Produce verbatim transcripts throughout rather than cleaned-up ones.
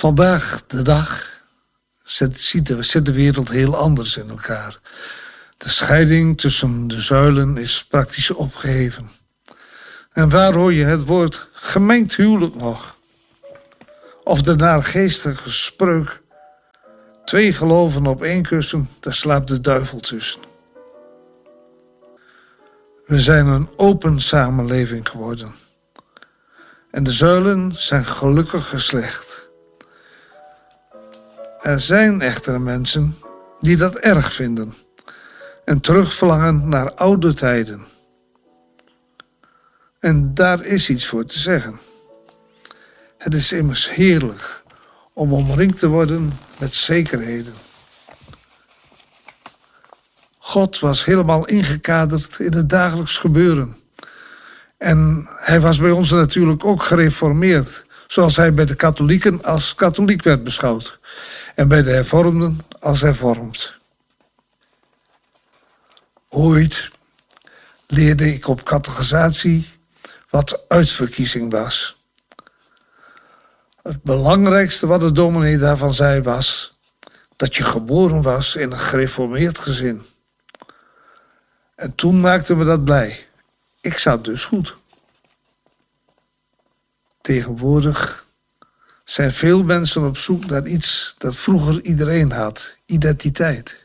Vandaag de dag zit, ziet de, zit de wereld heel anders in elkaar. De scheiding tussen de zuilen is praktisch opgeheven. En waar hoor je het woord gemengd huwelijk nog? Of de naargeestige spreuk: twee geloven op één kussen, daar slaapt de duivel tussen. We zijn een open samenleving geworden. En de zuilen zijn gelukkig geslecht. Er zijn echter mensen die dat erg vinden en terugverlangen naar oude tijden. En daar is iets voor te zeggen. Het is immers heerlijk om omringd te worden met zekerheden. God was helemaal ingekaderd in het dagelijks gebeuren. En hij was bij ons natuurlijk ook gereformeerd, zoals hij bij de katholieken als katholiek werd beschouwd en bij de hervormden als hervormd. Ooit leerde ik op catechisatie wat uitverkiezing was. Het belangrijkste wat de dominee daarvan zei was dat je geboren was in een gereformeerd gezin. En toen maakte me dat blij. Ik zat dus goed. Tegenwoordig zijn veel mensen op zoek naar iets dat vroeger iedereen had: identiteit.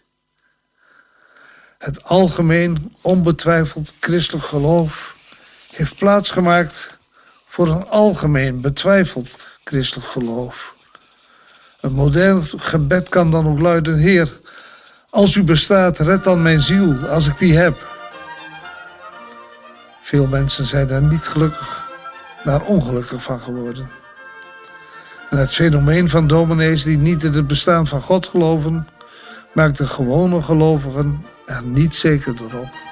Het algemeen, onbetwijfeld christelijk geloof heeft plaatsgemaakt voor een algemeen betwijfeld christelijk geloof. Een modern gebed kan dan ook luiden: Heer, als u bestaat, red dan mijn ziel als ik die heb. Veel mensen zijn daar niet gelukkig, maar ongelukkig van geworden. En het fenomeen van dominees die niet in het bestaan van God geloven, maakt de gewone gelovigen er niet zeker door op.